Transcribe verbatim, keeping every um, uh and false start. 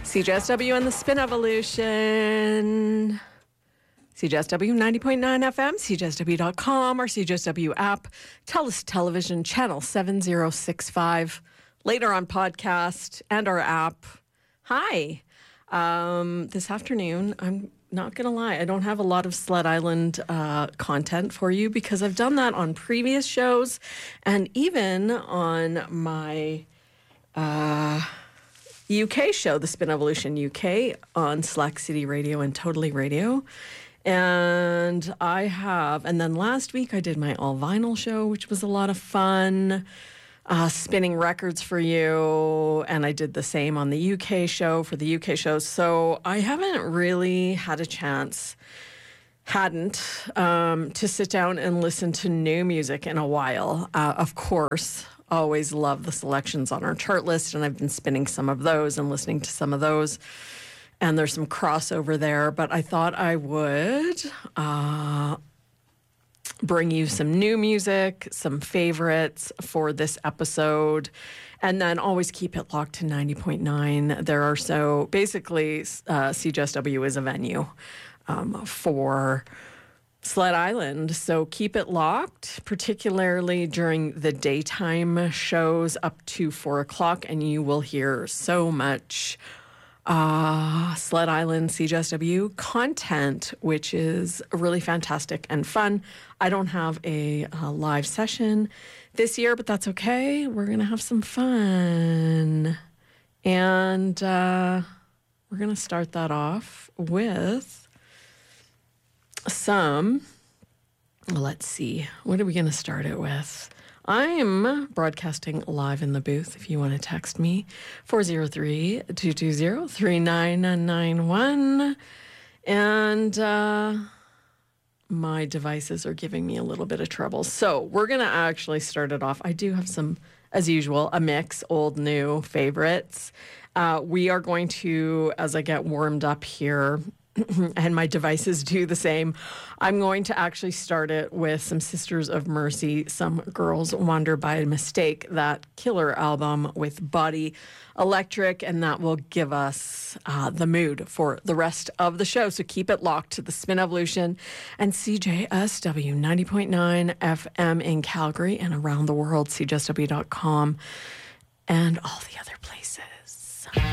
C J S W and the Spin Evolution. C J S W ninety point nine F M, C J S W dot com, our C J S W app, TELUS Television, channel seven zero six five. Later on podcast and our app. Hi. Um, this afternoon, I'm not going to lie, I don't have a lot of Sled Island uh, content for you because I've done that on previous shows and even on my uh, U K show, The Spin Evolution U K, on Slack City Radio and Totally Radio. And I have, and then last week I did my all vinyl show, which was a lot of fun, uh, spinning records for you. And I did the same on the U K show for the U K shows. So I haven't really had a chance, hadn't, um, to sit down and listen to new music in a while. Uh, of course, always love the selections on our chart list. And I've been spinning some of those and listening to some of those. And there's some crossover there, but I thought I would uh, bring you some new music, some favorites for this episode, and then always keep it locked to ninety point nine. There are so basically uh, C J S W is a venue um, for Sled Island, so keep it locked, particularly during the daytime shows up to four o'clock, and you will hear so much Uh, Sled Island C J S W content, which is really fantastic and fun. I don't have a, a live session this year, but that's okay. We're going to have some fun. And uh, we're going to start that off with some, let's see, what are we going to start it with? I'm broadcasting live in the booth if you want to text me, four oh three, two two zero, three nine nine one. And uh, my devices are giving me a little bit of trouble. So we're going to actually start it off. I do have some, as usual, a mix, old, new favorites. Uh, we are going to, as I get warmed up here, and my devices do the same, I'm going to actually start it with some Sisters of Mercy, Some Girls Wander by Mistake, that killer album with Body Electric, and that will give us uh, the mood for the rest of the show. So keep it locked to the Spin Evolution and C J S W ninety point nine F M in Calgary and around the world, C J S W dot com and all the other places.